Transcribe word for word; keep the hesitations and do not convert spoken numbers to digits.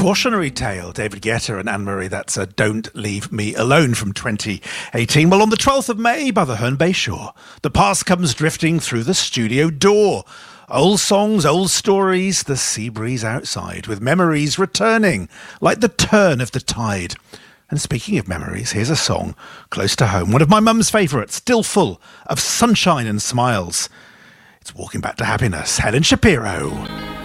cautionary tale, David Guetta and Anne-Marie. That's a Don't Leave Me Alone from twenty eighteen. Well, on the twelfth of May by the Herne Bay Shore, the past comes drifting through the studio door. Old songs, old stories, the sea breeze outside, with memories returning like the turn of the tide. And speaking of memories, here's a song close to home, one of my mum's favourites, still full of sunshine and smiles. It's Walking Back to Happiness, Helen Shapiro.